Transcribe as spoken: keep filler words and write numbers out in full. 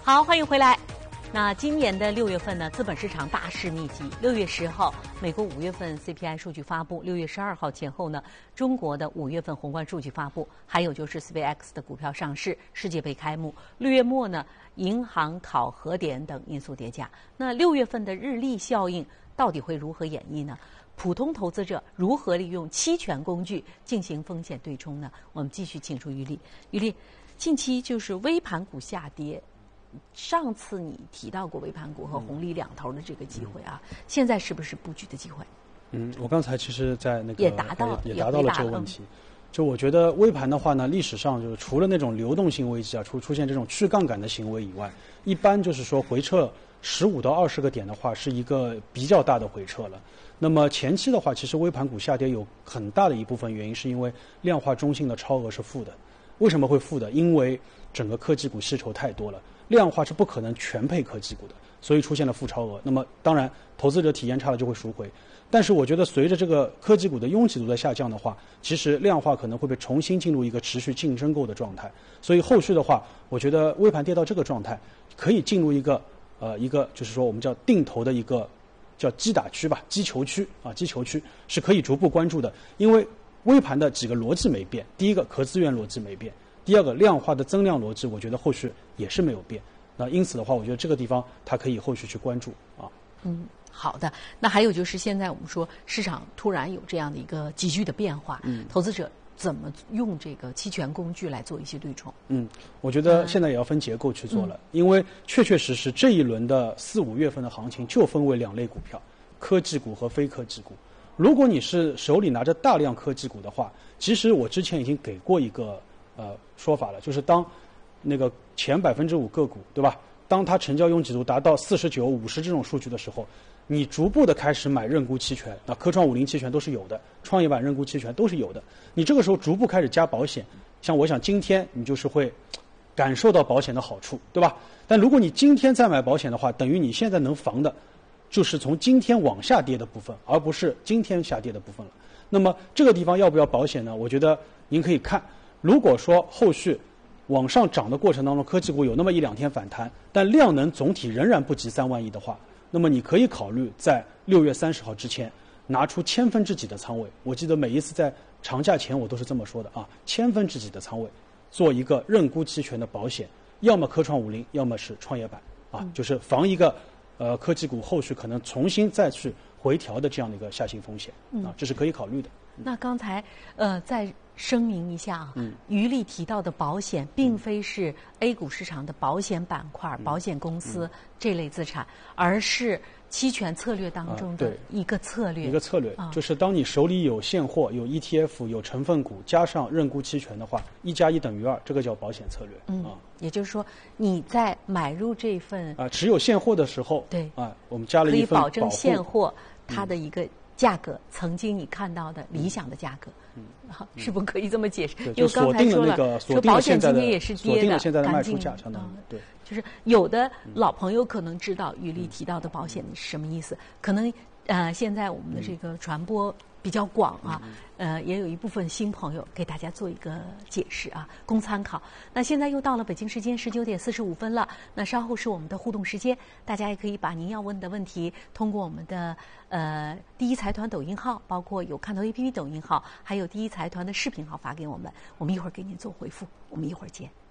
好，欢迎回来。那今年的六月份呢，资本市场大势密集。六月十号，美国五月份 C P I 数据发布；六月十二号前后呢，中国的五月份宏观数据发布，还有就是 SpaceX 的股票上市，世界杯开幕。六月末呢，银行考核点等因素叠加。那六月份的日历效应到底会如何演绎呢？普通投资者如何利用期权工具进行风险对冲呢？我们继续请出于丽。于丽，近期就是微盘股下跌。上次你提到过微盘股和红利两头的这个机会啊，嗯、现在是不是布局的机会？ 嗯，我刚才其实，在那个也达到也达到了这个问题。嗯、就我觉得微盘的话呢，历史上就是除了那种流动性危机啊，出出现这种去杠杆的行为以外，一般就是说回撤十五到二十个点的话，是一个比较大的回撤了。那么前期的话，其实微盘股下跌有很大的一部分原因是因为量化中性的超额是负的。为什么会负的？因为整个科技股吸筹太多了。量化是不可能全配科技股的，所以出现了负超额。那么当然，投资者体验差了就会赎回。但是我觉得，随着这个科技股的拥挤度的下降的话，其实量化可能会被重新进入一个持续净申购的状态。所以后续的话，我觉得微盘跌到这个状态，可以进入一个呃一个就是说我们叫定投的一个叫击打区吧，击球区啊，击球区是可以逐步关注的。因为微盘的几个逻辑没变，第一个可资源逻辑没变。第二个量化的增量逻辑，我觉得后续也是没有变。那因此的话，我觉得这个地方它可以后续去关注啊。 嗯，好的。那还有就是现在我们说市场突然有这样的一个急剧的变化，嗯，投资者怎么用这个期权工具来做一些对冲？ 嗯，我觉得现在也要分结构去做了，嗯、因为确确实实这一轮的四五月份的行情就分为两类股票，科技股和非科技股。如果你是手里拿着大量科技股的话，其实我之前已经给过一个。呃，说法了，就是当那个前百分之五个股，对吧？当它成交拥挤度达到四十九、五十这种数据的时候，你逐步的开始买认沽期权，那科创五零期权都是有的，创业板认沽期权都是有的。你这个时候逐步开始加保险，像我想今天你就是会感受到保险的好处，对吧？但如果你今天再买保险的话，等于你现在能防的，就是从今天往下跌的部分，而不是今天下跌的部分了。那么这个地方要不要保险呢？我觉得您可以看。如果说后续往上涨的过程当中，科技股有那么一两天反弹，但量能总体仍然不及三万亿的话，那么你可以考虑在六月三十号之前拿出千分之几的仓位。我记得每一次在长假前我都是这么说的啊，千分之几的仓位做一个认沽期权的保险，要么科创五零，要么是创业板啊，嗯、就是防一个呃科技股后续可能重新再去回调的这样的一个下行风险啊，这是可以考虑的。 那刚才呃再声明一下啊，嗯、于丽提到的保险并非是 A 股市场的保险板块、嗯、保险公司这类资产，而是期权策略当中的一个策略。 啊、一个策略、啊、就是当你手里有现货、有 E T F、有成分股，加上认沽期权的话，一加一等于二，这个叫保险策略。 嗯， 啊、 也就是说你在买入这份啊持有现货的时候， 对啊，我们加了一份保护， 可以保证现货它的一个、嗯价格，曾经你看到的理想的价格，嗯，是不是可以这么解释？ 就刚才说了， 那说保险今天也是跌的， 现在的卖出价相当于对， 就是有的老朋友可能知道于丽提到的保险是什么意思，可能呃现在我们的这个传播比较广啊，呃也有一部分新朋友给大家做一个解释啊，供参考。那现在又到了北京时间十九点四十五分了，那稍后是我们的互动时间，大家也可以把您要问的问题通过我们的呃第一财团抖音号，包括有看头 A P P 抖音号，还有第一财团的视频号发给我们，我们一会儿给您做回复。我们一会儿见。